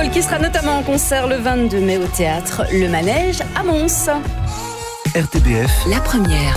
qui sera notamment en concert le 22 mai au théâtre Le Manège à Mons. RTBF, la première.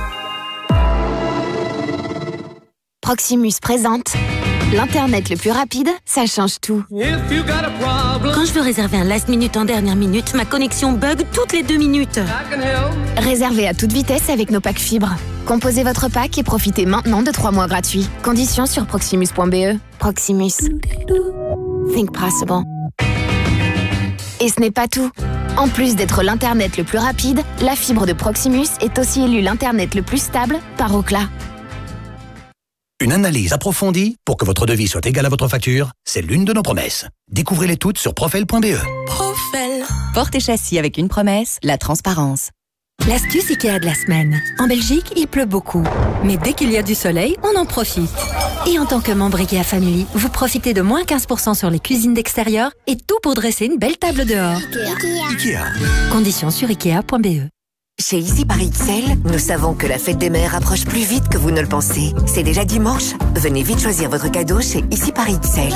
Proximus présente l'Internet le plus rapide, ça change tout. Quand je veux réserver un last minute en dernière minute, ma connexion bug toutes les 2 minutes. Réservez à toute vitesse avec nos packs fibres. Composez votre pack et profitez maintenant de 3 mois gratuits. Conditions sur proximus.be. Proximus. Think possible. Et ce n'est pas tout. En plus d'être l'Internet le plus rapide, la fibre de Proximus est aussi élue l'Internet le plus stable par Ookla. Une analyse approfondie pour que votre devis soit égal à votre facture, c'est l'une de nos promesses. Découvrez-les toutes sur profel.be. Profel. Porte et châssis avec une promesse, la transparence. L'astuce Ikea de la semaine. En Belgique, il pleut beaucoup. Mais dès qu'il y a du soleil, on en profite. Et en tant que membre Ikea Family, vous profitez de moins 15% sur les cuisines d'extérieur et tout pour dresser une belle table dehors. Ikea. Conditions sur Ikea.be. Chez Ici par XL, nous savons que la fête des mères approche plus vite que vous ne le pensez. C'est déjà dimanche. Venez vite choisir votre cadeau chez Ici par XL.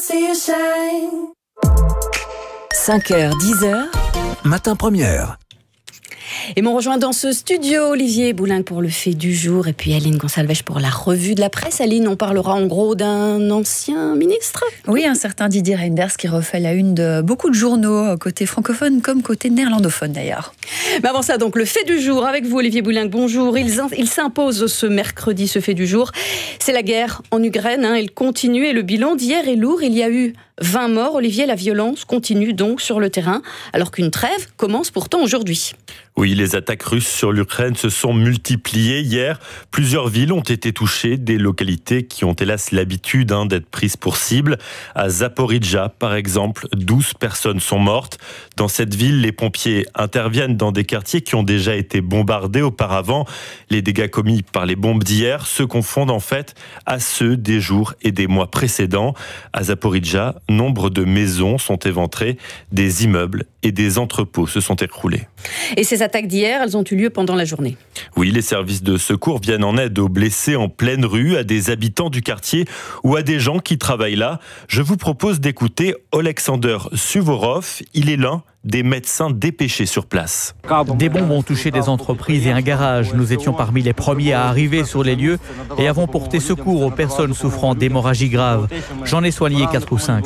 5h, 10h. matin première. Et m'ont rejoint dans ce studio Olivier Boulinck pour le fait du jour et puis Aline Gonsalves pour la revue de la presse. Aline, on parlera en gros d'un ancien ministre. Oui, un certain Didier Reynders qui refait la une de beaucoup de journaux, côté francophone comme côté néerlandophone d'ailleurs. Mais avant ça, donc, le fait du jour avec vous Olivier Boulinck, bonjour. Il s'impose ce mercredi, ce fait du jour. C'est la guerre en Ukraine, elle continue et le bilan d'hier est lourd. Il y a eu 20 morts. Olivier, la violence continue donc sur le terrain alors qu'une trêve commence pourtant aujourd'hui. Oui, les attaques russes sur l'Ukraine se sont multipliées. Hier, plusieurs villes ont été touchées, des localités qui ont hélas l'habitude d'être prises pour cible. À Zaporijja, par exemple, 12 personnes sont mortes. Dans cette ville, les pompiers interviennent dans des quartiers qui ont déjà été bombardés auparavant. Les dégâts commis par les bombes d'hier se confondent en fait à ceux des jours et des mois précédents. À Zaporijja, nombre de maisons sont éventrées, des immeubles et des entrepôts se sont écroulés. Et ces attaques d'hier, elles ont eu lieu pendant la journée. Oui, les services de secours viennent en aide aux blessés en pleine rue, à des habitants du quartier ou à des gens qui travaillent là. Je vous propose d'écouter Alexander Suvorov. Il est l'un des médecins dépêchés sur place. Des bombes ont touché des entreprises et un garage. Nous étions parmi les premiers à arriver sur les lieux et avons porté secours aux personnes souffrant d'hémorragie grave. J'en ai soigné 4 ou 5.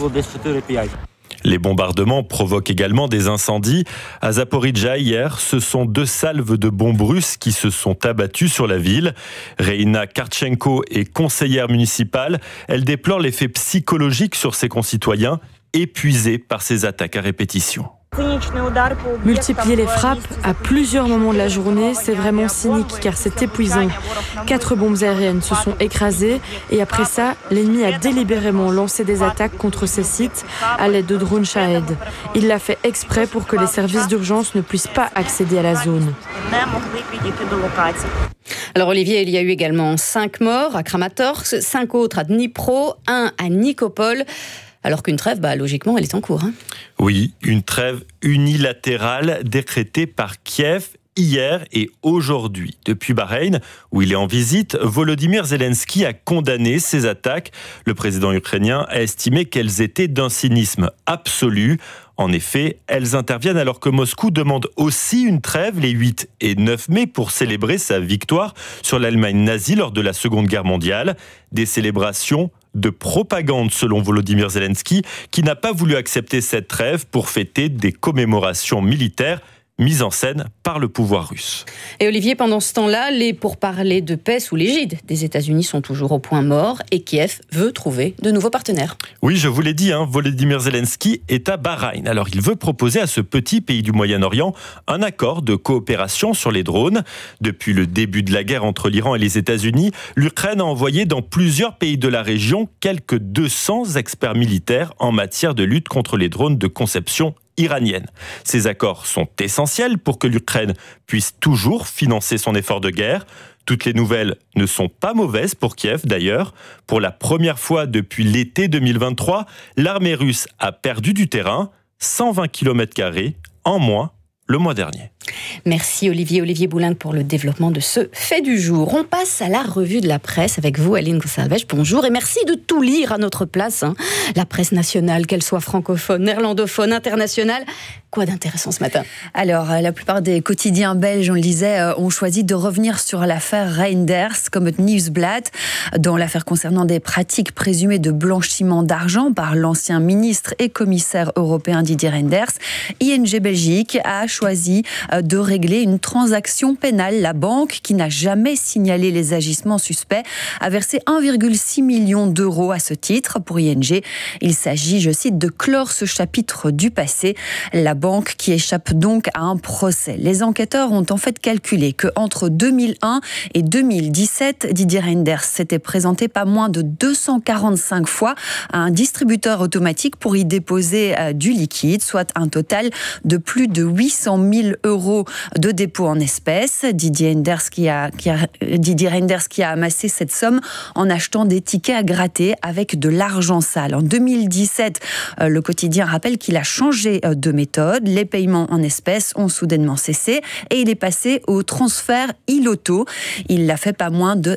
Les bombardements provoquent également des incendies. À Zaporijja, hier, ce sont 2 salves de bombes russes qui se sont abattues sur la ville. Reina Karchenko est conseillère municipale. Elle déplore l'effet psychologique sur ses concitoyens, épuisés par ces attaques à répétition. Multiplier les frappes à plusieurs moments de la journée, c'est vraiment cynique car c'est épuisant. 4 bombes aériennes se sont écrasées et après ça, l'ennemi a délibérément lancé des attaques contre ces sites à l'aide de drones Shahed. Il l'a fait exprès pour que les services d'urgence ne puissent pas accéder à la zone. Alors Olivier, il y a eu également 5 morts à Kramatorsk, 5 autres à Dnipro, 1 à Nikopol. Alors qu'une trêve, logiquement, elle est en cours. Oui, une trêve unilatérale décrétée par Kiev hier et aujourd'hui. Depuis Bahreïn, où il est en visite, Volodymyr Zelensky a condamné ces attaques. Le président ukrainien a estimé qu'elles étaient d'un cynisme absolu. En effet, elles interviennent alors que Moscou demande aussi une trêve les 8 et 9 mai pour célébrer sa victoire sur l'Allemagne nazie lors de la Seconde Guerre mondiale. Des célébrations de propagande selon Volodymyr Zelensky, qui n'a pas voulu accepter cette trêve pour fêter des commémorations militaires mise en scène par le pouvoir russe. Et Olivier, pendant ce temps-là, les pourparlers de paix sous l'égide des États-Unis sont toujours au point mort et Kiev veut trouver de nouveaux partenaires. Oui, je vous l'ai dit, Volodymyr Zelensky est à Bahreïn. Alors, il veut proposer à ce petit pays du Moyen-Orient un accord de coopération sur les drones. Depuis le début de la guerre entre l'Iran et les États-Unis, l'Ukraine a envoyé dans plusieurs pays de la région quelques 200 experts militaires en matière de lutte contre les drones de conception iranienne. Ces accords sont essentiels pour que l'Ukraine puisse toujours financer son effort de guerre. Toutes les nouvelles ne sont pas mauvaises pour Kiev d'ailleurs. Pour la première fois depuis l'été 2023, l'armée russe a perdu du terrain, 120 km² en moins le mois dernier. Merci Olivier Boulingue pour le développement de ce fait du jour. On passe à la revue de la presse avec vous, Aline Gonçalves. Bonjour et merci de tout lire à notre place. La presse nationale, qu'elle soit francophone, néerlandophone, internationale. Quoi d'intéressant ce matin? Alors, la plupart des quotidiens belges, on le disait, ont choisi de revenir sur l'affaire Reinders, comme Nieuwsblad, dans l'affaire concernant des pratiques présumées de blanchiment d'argent par l'ancien ministre et commissaire européen Didier Reinders. ING Belgique a choisi de régler une transaction pénale. La banque, qui n'a jamais signalé les agissements suspects, a versé 1,6 million d'euros à ce titre. Pour ING, il s'agit, je cite, de clore ce chapitre du passé. La banque qui échappe donc à un procès. Les enquêteurs ont en fait calculé qu'entre 2001 et 2017, Didier Reinders s'était présenté pas moins de 245 fois à un distributeur automatique pour y déposer du liquide, soit un total de plus de 800 000 euros de dépôt en espèces. Didier Reinders qui a amassé cette somme en achetant des tickets à gratter avec de l'argent sale. En 2017, le quotidien rappelle qu'il a changé de méthode. Les paiements en espèces ont soudainement cessé et il est passé au transfert e-loto. Il l'a fait pas moins de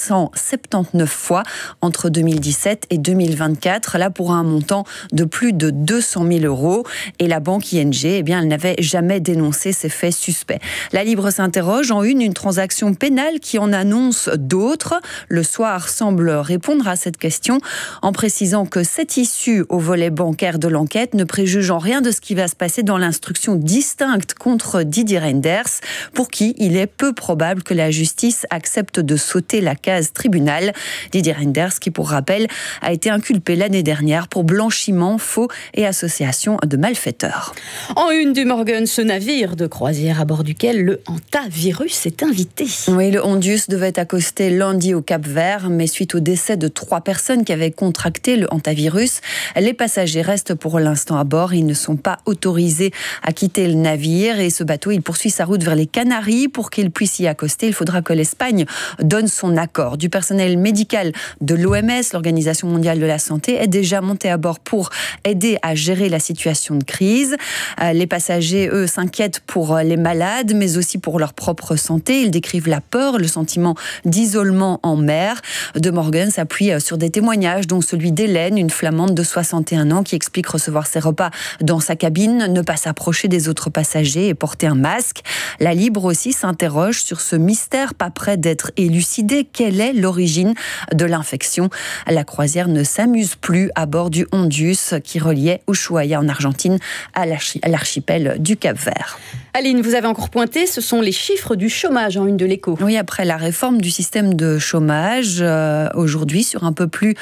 779 fois entre 2017 et 2024, là pour un montant de plus de 200 000 euros. Et la banque ING, elle n'avait jamais dénoncé ces faits suspects. La Libre s'interroge en une transaction pénale qui en annonce d'autres. Le Soir semble répondre à cette question en précisant que cette issue au volet bancaire de l'enquête ne préjuge en rien de ce qui va se passer dans l'instruction distincte contre Didier Reinders, pour qui il est peu probable que la justice accepte de sauter la case tribunal. Didier Reinders, qui pour rappel a été inculpé l'année dernière pour blanchiment, faux et association de malfaiteurs. En une du Morgan, ce navire de croisière à bord duquel le hantavirus est invité. Oui, le Hondius devait accoster lundi au Cap-Vert, mais suite au décès de 3 personnes qui avaient contracté le hantavirus, les passagers restent pour l'instant à bord. Ils ne sont pas autorisés à quitter le navire et ce bateau, il poursuit sa route vers les Canaries. Pour qu'il puisse y accoster, il faudra que l'Espagne donne son accord. Du personnel médical de l'OMS, l'Organisation mondiale de la santé, est déjà monté à bord pour aider à gérer la situation de crise. Les passagers, eux, s'inquiètent pour les malades, mais aussi pour leur propre santé. Ils décrivent la peur, le sentiment d'isolement en mer. De Morgan s'appuie sur des témoignages, dont celui d'Hélène, une Flamande de 61 ans, qui explique recevoir ses repas dans sa cabine, ne pas s'approcher des autres passagers et porter un masque. La Libre aussi s'interroge sur ce mystère pas près d'être élucidé. Quelle est l'origine de l'infection? La croisière ne s'amuse plus à bord du Hondius qui reliait Ushuaia en Argentine à l'archipel du Cap-Vert. Aline, vous avez encore pointé, ce sont les chiffres du chômage en une de l'Écho. Oui, après la réforme du système de chômage, aujourd'hui, seul un peu plus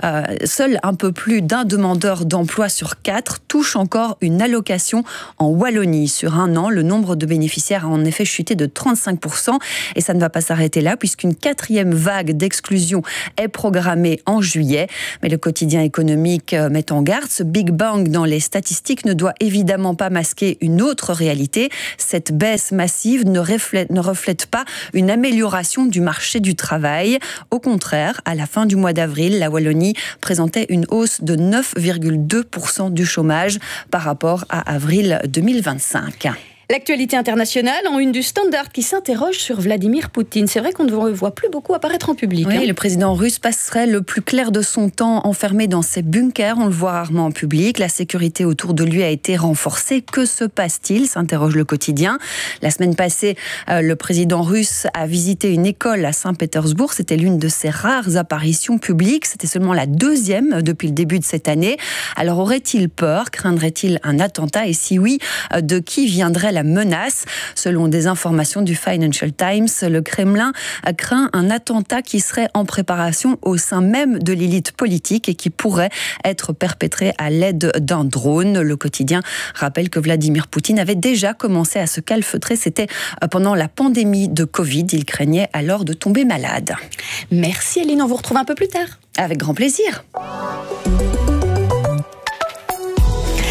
d'un demandeur d'emploi sur 4 touche encore une allocation en Wallonie. Sur un an, le nombre de bénéficiaires a en effet chuté de 35% et ça ne va pas s'arrêter là puisqu'une 4e vague d'exclusion est programmée en juillet. Mais le quotidien économique met en garde, ce Big Bang dans les statistiques ne doit évidemment pas masquer une autre réalité. Cette baisse massive ne reflète pas une amélioration du marché du travail. Au contraire, à la fin du mois d'avril, la Wallonie présentait une hausse de 9,2% du chômage par rapport à avril 2025. L'actualité internationale en une du Standard qui s'interroge sur Vladimir Poutine. C'est vrai qu'on ne le voit plus beaucoup apparaître en public. Oui, le président russe passerait le plus clair de son temps enfermé dans ses bunkers. On le voit rarement en public. La sécurité autour de lui a été renforcée. Que se passe-t-il? S'interroge le quotidien. La semaine passée, le président russe a visité une école à Saint-Pétersbourg. C'était l'une de ses rares apparitions publiques. C'était seulement la 2e depuis le début de cette année. Alors aurait-il peur? Craindrait-il un attentat? Et si oui, de qui viendrait la menace? Selon des informations du Financial Times, le Kremlin craint un attentat qui serait en préparation au sein même de l'élite politique et qui pourrait être perpétré à l'aide d'un drone. Le quotidien rappelle que Vladimir Poutine avait déjà commencé à se calfeutrer. C'était pendant la pandémie de Covid. Il craignait alors de tomber malade. Merci Aline, on vous retrouve un peu plus tard. Avec grand plaisir.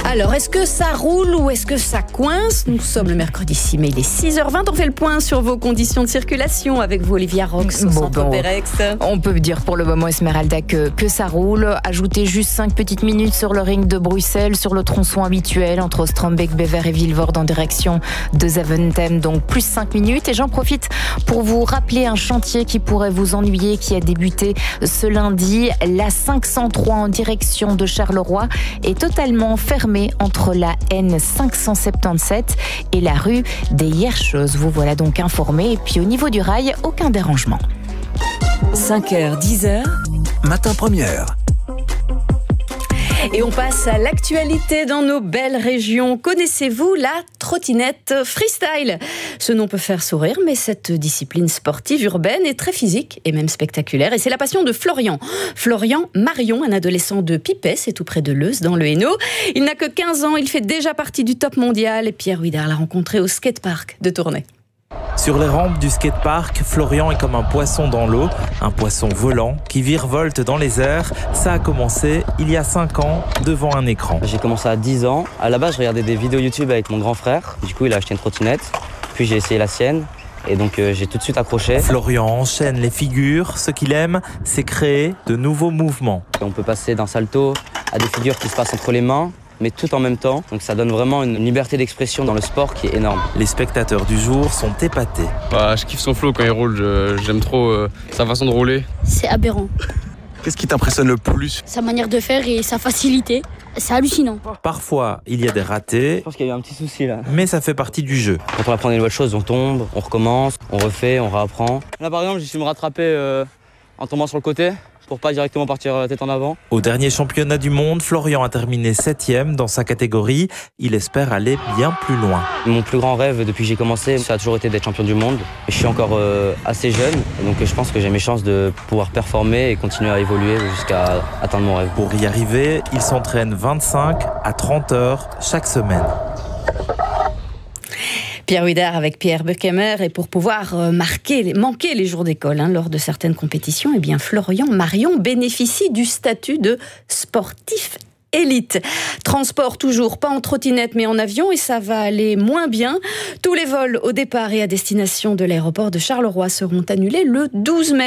Alors, est-ce que ça roule ou est-ce que ça coince? Nous sommes le mercredi 6 mai, il est 6h20. On fait le point sur vos conditions de circulation avec vous, Olivia Rox, au centre Pérex. On peut dire pour le moment, Esmeralda, que ça roule. Ajoutez juste 5 petites minutes sur le ring de Bruxelles, sur le tronçon habituel entre Strombeek, Bever et Vilvoorde en direction de Zaventem, donc plus 5 minutes. Et j'en profite pour vous rappeler un chantier qui pourrait vous ennuyer, qui a débuté ce lundi. La 503 en direction de Charleroi est totalement fermée entre la N577 et la rue des Hiercheuses. Vous voilà donc informés. Et puis au niveau du rail, aucun dérangement. 5h, 10h, matin première. Et on passe à l'actualité dans nos belles régions. Connaissez-vous la trottinette freestyle? Ce nom peut faire sourire, mais cette discipline sportive urbaine est très physique et même spectaculaire. Et c'est la passion de Florian. Florian Marion, un adolescent de Pipet, c'est tout près de Leuze, dans le Hainaut. Il n'a que 15 ans, il fait déjà partie du top mondial. Et Pierre Huidard l'a rencontré au skatepark de Tournai. Sur les rampes du skatepark, Florian est comme un poisson dans l'eau, un poisson volant qui virevolte dans les airs. Ça a commencé il y a 5 ans devant un écran. J'ai commencé à 10 ans. À la base, je regardais des vidéos YouTube avec mon grand frère. Du coup, il a acheté une trottinette. Puis j'ai essayé la sienne. Et donc j'ai tout de suite accroché. Florian enchaîne les figures. Ce qu'il aime, c'est créer de nouveaux mouvements. On peut passer d'un salto à des figures qui se passent entre les mains, mais tout en même temps. Donc ça donne vraiment une liberté d'expression dans le sport qui est énorme. Les spectateurs du jour sont épatés. Je kiffe son flow quand il roule, j'aime trop sa façon de rouler. C'est aberrant. Qu'est-ce qui t'impressionne le plus? Sa manière de faire et sa facilité. C'est hallucinant. Parfois, il y a des ratés. Je pense qu'il y a eu un petit souci là. Mais ça fait partie du jeu. Quand on apprend des nouvelles choses, on tombe, on recommence, on refait, on réapprend. Là par exemple, j'ai su me rattraper en tombant sur le côté, pour pas directement partir tête en avant. Au dernier championnat du monde, Florian a terminé 7e dans sa catégorie. Il espère aller bien plus loin. Mon plus grand rêve depuis que j'ai commencé, ça a toujours été d'être champion du monde. Je suis encore assez jeune, donc je pense que j'ai mes chances de pouvoir performer et continuer à évoluer jusqu'à atteindre mon rêve. Pour y arriver, il s'entraîne 25 à 30 heures chaque semaine. Pierre Huidard avec Pierre Buckhammer. Et pour pouvoir manquer les jours d'école lors de certaines compétitions, eh bien Florian Marion bénéficie du statut de sportif élite. Transport toujours, pas en trottinette mais en avion, et ça va aller moins bien. Tous les vols au départ et à destination de l'aéroport de Charleroi seront annulés le 12 mai.